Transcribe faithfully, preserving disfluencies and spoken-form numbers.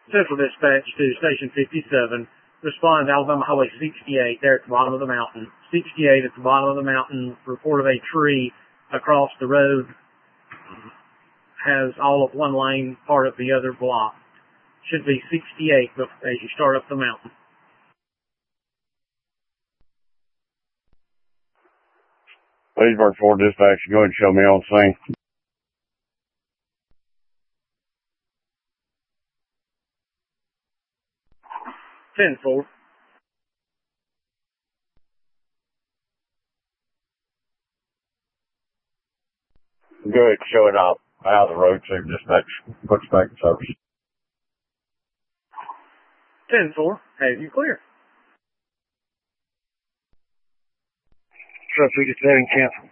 Central Dispatch to Station fifty-seven. Respond to Alabama Highway sixty-eight, there at the bottom of the mountain. sixty-eight at the bottom of the mountain. Report of a tree across the road. Has all of one lane, part of the other blocked. Should be sixty-eight as you start up the mountain. Leesburg four Dispatch, go ahead and show me on the scene. ten four. Go ahead and show it out, out of the road to Dispatch. Puts back in service. ten four. Have you clear? Truck fifty-seven, cancel.